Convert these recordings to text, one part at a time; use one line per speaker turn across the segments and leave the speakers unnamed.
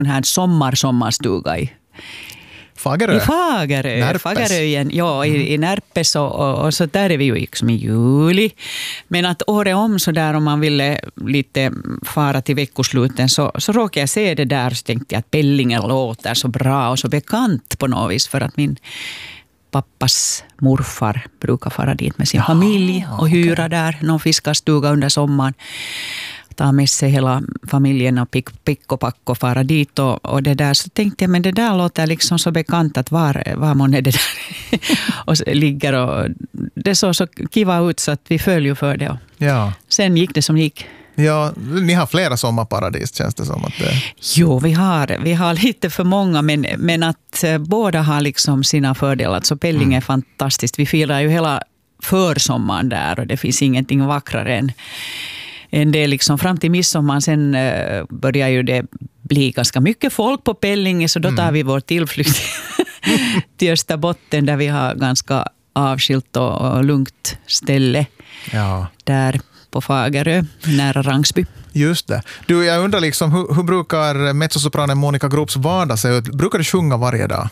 den här sommarstuga i
Fagerö.
I Fageröjen, ja, i Närpes och så där är vi ju liksom i juli. Men att året om så där om man ville lite fara till veckosluten så råkade jag se det där så tänkte jag att Pellingen låter så bra och så bekant på något vis för att min pappas morfar brukar fara dit med sin familj och hyra där någon fiskarstuga under sommaren. Ta med sig hela familjen och pick och pack och fara dit och det där. Så tänkte jag, men det där låter liksom så bekant att var man är det där och ligger och det såg så kiva ut så att vi följer för det.
Ja.
Sen gick det som gick.
Ja, ni har flera sommarparadis känns det som att det...
Jo, vi har lite för många men att båda har liksom sina fördelar. Så Pelling är fantastiskt. Vi firar ju hela försommaren där och det finns ingenting vackrare än det liksom fram till midsommar. Sen börjar ju det bli ganska mycket folk på Pellinge så då tar vi vår tillflykt till Österbotten där vi har ganska avskilt och lugnt ställe där på Fagerö, nära Rangsby.
Just det. Du, jag undrar liksom, hur brukar mezzosopranen Monica Grops vardag se ut? Brukar du sjunga varje dag?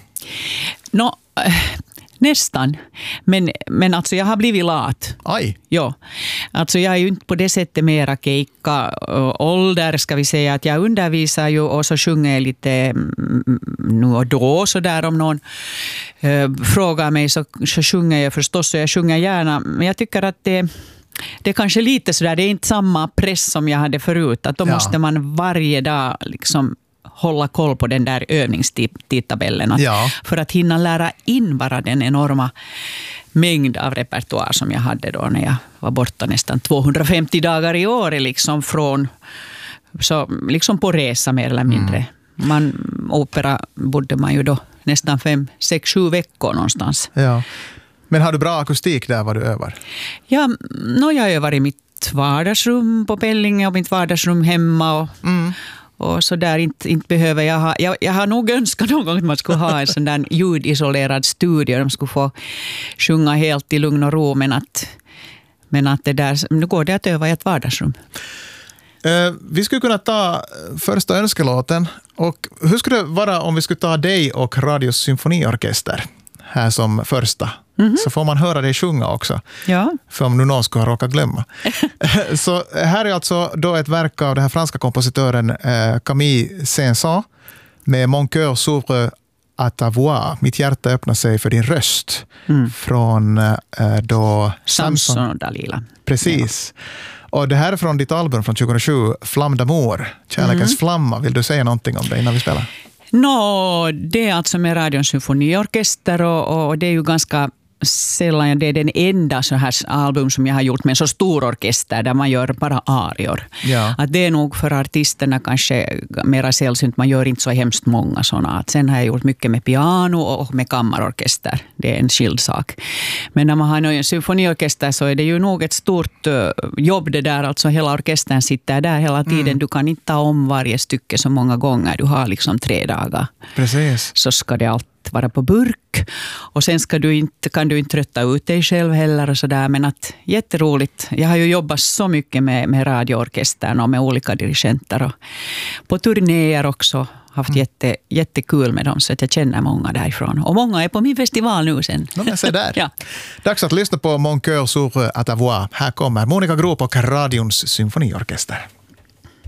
Nästan. Men alltså jag har blivit lat.
Aj.
Ja. Alltså jag är ju inte på det sättet mera keikka ålder ska vi säga att jag undervisar ju och så sjunger jag lite nu och då så där om någon frågar mig så sjunger jag förstås och jag sjunger gärna men jag tycker att det är kanske lite sådär, det är inte samma press som jag hade förut att då måste man varje dag liksom hålla koll på den där övningstidtabellen för att hinna lära in bara den enorma mängd av repertoar som jag hade då när jag var borta nästan 250 dagar i år liksom från så liksom på resa mer eller mindre. Opera bodde man ju då nästan 5, 6, 7 veckor någonstans.
Ja. Men har du bra akustik där var du övar?
Ja, jag övar i mitt vardagsrum på Pellinge och mitt vardagsrum hemma och så där inte behöver jag ha. Jag har nog önskat någon gång att man skulle ha en sån där ljudisolerad studio. De skulle få sjunga helt i lugn och ro men att det där, nu går det att öva i ett vardagsrum.
Vi skulle kunna ta första önskelåten och hur skulle det vara om vi skulle ta dig och Radios symfoniorkester här som första? Så får man höra dig sjunga också. Ja. För om nu någon skulle ha råkat glömma. Så här är alltså då ett verk av den här franska kompositören Camille Saint-Saëns med Mon cœur s'ouvre à ta voix. Mitt hjärta öppnar sig för din röst. Från då
Samson och Dalila.
Precis. Ja. Och det här är från ditt album från 2007, Flamme d'amour, Kärlekens flamma. Vill du säga någonting om det innan vi spelar?
Det är alltså med Radions symfoniorkester och det är ju ganska sällan, det är den enda så här album som jag har gjort med en så stor orkester där man gör bara arior. Ja. Att det är nog för artisterna kanske mera sällsynt, man gör inte så hemskt många sådana. Att sen har jag gjort mycket med piano och med kammarorkester. Det är en skild sak. Men när man har en symfoniorkester så är det ju nog ett stort jobb det där. Alltså hela orkestern sitter där hela tiden. Du kan inte ta om varje stycke så många gånger. Du har liksom 3 dagar.
Precis.
Så ska det alltid vara på burk och sen kan du inte trötta ut dig själv heller och sådär, men att jätteroligt. Jag har ju jobbat så mycket med radioorkestern och med olika dirigenter och på turnéer också haft jättekul med dem så att jag känner många därifrån och många är på min festival nu sen.
Men se där. Ja. Dags att lyssna på Mon cœur s'ouvre à ta voix. Här kommer Monica Grop och Radions symfoniorkester.